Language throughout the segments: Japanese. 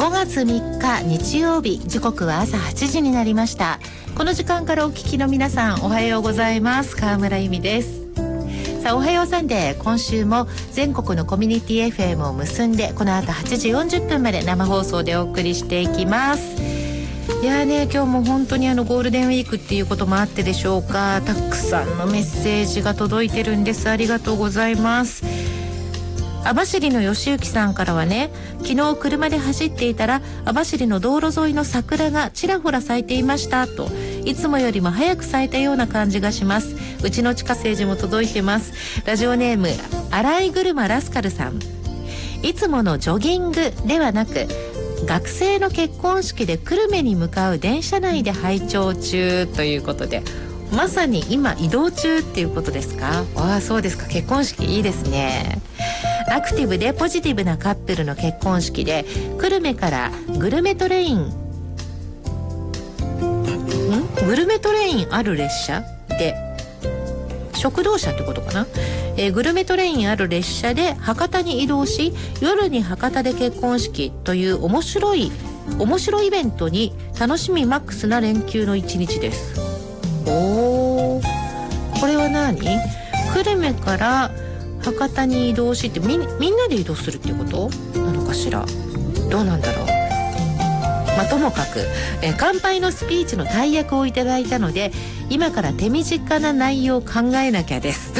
5月3日日曜日、時刻は朝8時になりました。この時間からお聞きの皆さん、おはようございます。川村由美です。さあ、おはようサンデー、今週も全国のコミュニティ FM を結んで、この後8時40分まで生放送でお送りしていきます。いやね、今日も本当にゴールデンウィークっていうこともあってでしょうか、たくさんのメッセージが届いてるんです。ありがとうございます。網走の吉行さんからはね、昨日車で走っていたら網走の道路沿いの桜がちらほら咲いていましたと、いつもよりも早く咲いたような感じがします。うちの地下メッセージも届いてます。ラジオネームアライグルマラスカルさん、いつものジョギングではなく学生の結婚式で久留米に向かう電車内で拝聴中ということで、まさに今移動中っていうことですか？ああ、そうですか。結婚式いいですね。アクティブでポジティブなカップルの結婚式で、久留米からグルメトレインある列車で、食堂車ってことかな、グルメトレインある列車で博多に移動し、夜に博多で結婚式という面白いイベントに楽しみマックスな連休の一日です。おー、これは何？久留米から博多に移動してみんなで移動するっていうことなのかしら。どうなんだろう。ともかく、乾杯のスピーチの大役をいただいたので、今から手短な内容を考えなきゃです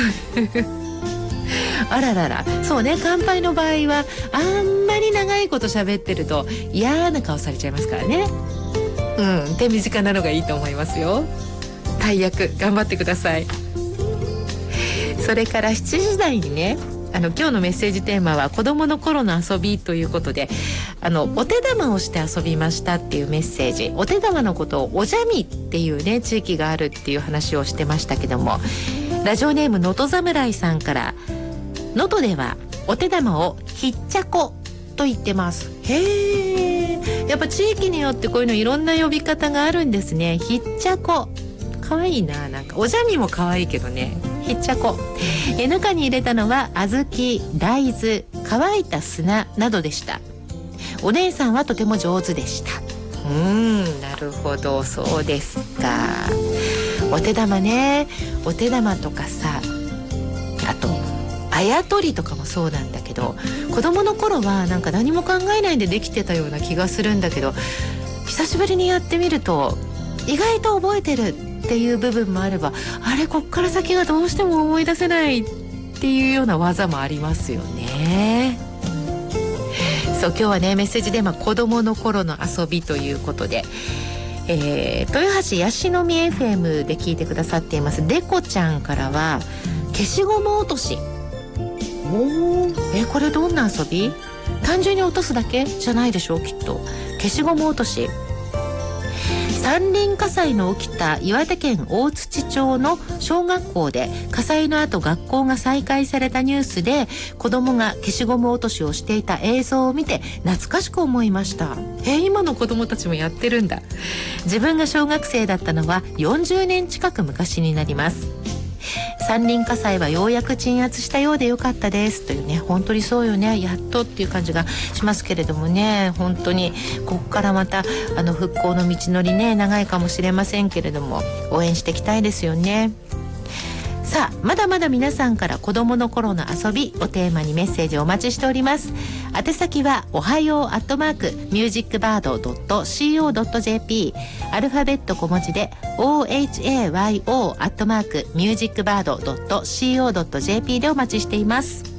あららら、そうね、乾杯の場合はあんまり長いこと喋ってると嫌な顔されちゃいますからね。手短なのがいいと思いますよ。大役頑張ってください。それから7時台にね、今日のメッセージテーマは子供の頃の遊びということで、お手玉をして遊びましたっていうメッセージ。お手玉のことをおじゃみっていうね、地域があるっていう話をしてましたけども、ラジオネームのと侍さんから、能登ではお手玉をひっちゃこと言ってます。へー、やっぱ地域によってこういうのいろんな呼び方があるんですね。ひっちゃこ、かわいいな。なんかおじゃみもかわいいけどね、ひっちゃこ。ぬかに入れたのは小豆、大豆、乾いた砂などでした。お姉さんはとても上手でした。なるほど、そうですか。お手玉ね、お手玉とかさ、あとあやとりとかもそうなんだけど、子供の頃はなんか何も考えないでできてたような気がするんだけど、久しぶりにやってみると意外と覚えてるっていう部分もあれば、あれ、こっから先がどうしても思い出せないっていうような技もありますよね。そう、今日はね、メッセージで子供の頃の遊びということで、豊橋ヤシの実 FM で聞いてくださっていますデコちゃんからは、消しゴム落とし。これどんな遊び？単純に落とすだけじゃないでしょう、きっと。消しゴム落とし。山林火災の起きた岩手県大槌町の小学校で、火災の後学校が再開されたニュースで、子供が消しゴム落としをしていた映像を見て懐かしく思いました。今の子供たちもやってるんだ。自分が小学生だったのは40年近く昔になります。山林火災はようやく鎮圧したようでよかったですというね、本当にそうよね、やっとっていう感じがしますけれどもね、本当にここからまた復興の道のりね、長いかもしれませんけれども、応援していきたいですよね。さあ、まだまだ皆さんから子供の頃の遊びをテーマにメッセージをお待ちしております。宛先はおはよう@musicbird.co.jp、 アルファベット小文字で ohayo@musicbird.co.jp でお待ちしています。